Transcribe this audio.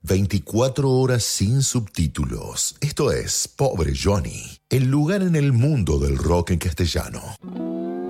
24 horas sin subtítulos. Esto es Pobre Johnny, el lugar en el mundo del rock en castellano.